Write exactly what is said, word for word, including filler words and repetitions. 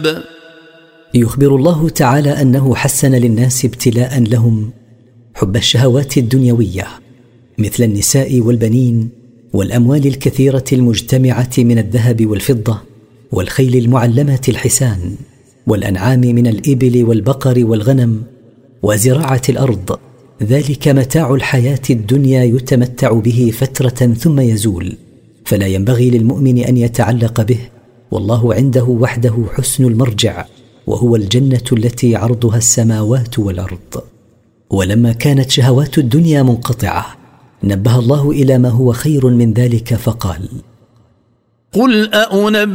يخبر الله تعالى أنه حسن للناس ابتلاء لهم حب الشهوات الدنيوية مثل النساء والبنين والأموال الكثيرة المجتمعة من الذهب والفضة والخيل المعلمة الحسان والأنعام من الإبل والبقر والغنم وزراعة الأرض. ذلك متاع الحياة الدنيا يتمتع به فترة ثم يزول، فلا ينبغي للمؤمن أن يتعلق به، والله عنده وحده حسن المرجع، وهو الجنة التي عرضها السماوات والأرض. ولما كانت شهوات الدنيا منقطعة نبه الله إلى ما هو خير من ذلك فقال: قل أأنبئكم